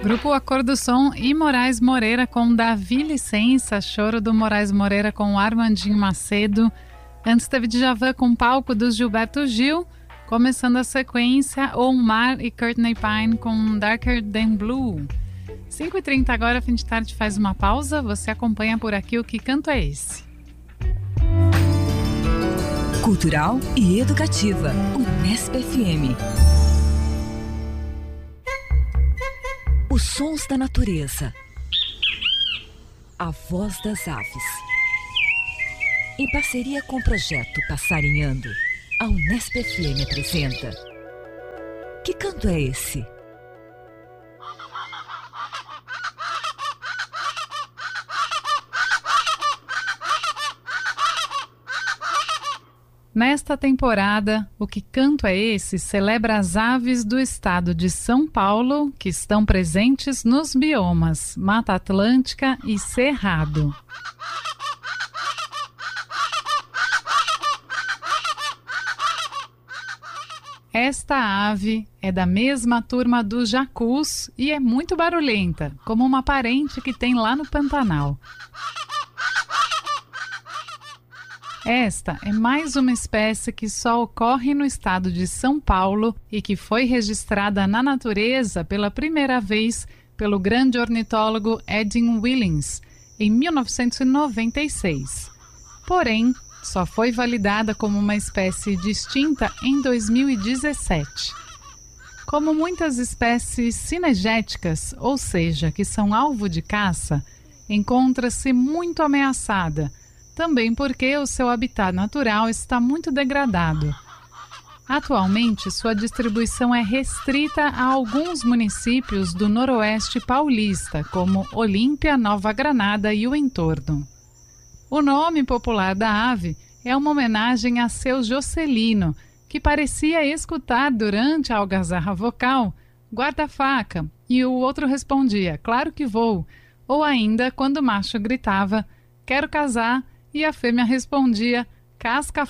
Grupo Acordo do Som e Moraes Moreira com Davi Licença, Choro do Moraes Moreira com Armandinho Macedo. Antes teve Djavan com Palco do Gilberto Gil. Começando a sequência, Omar e Courtney Pine com Darker Than Blue. 5h30 agora, fim de tarde, faz uma pausa. Você acompanha por aqui o Que Canto É Esse? Cultural e educativa, Unesp FM. Os sons da natureza. A voz das aves. Em parceria com o projeto Passarinhando, a Unesp FM apresenta Que Canto É Esse? Nesta temporada, o Que Canto É Esse celebra as aves do estado de São Paulo que estão presentes nos biomas Mata Atlântica e Cerrado. Esta ave é da mesma turma do jacus e é muito barulhenta, como uma parente que tem lá no Pantanal. Esta é mais uma espécie que só ocorre no estado de São Paulo e que foi registrada na natureza pela primeira vez pelo grande ornitólogo Edwin Williams, em 1996. Porém, só foi validada como uma espécie distinta em 2017. Como muitas espécies cinegéticas, ou seja, que são alvo de caça, encontra-se muito ameaçada, também porque o seu habitat natural está muito degradado. Atualmente, sua distribuição é restrita a alguns municípios do noroeste paulista, como Olímpia, Nova Granada e o entorno. O nome popular da ave é uma homenagem a seu Jocelino, que parecia escutar durante a algazarra vocal "guarda-faca", e o outro respondia "claro que vou", ou ainda quando o macho gritava "quero casar", e a fêmea respondia "casca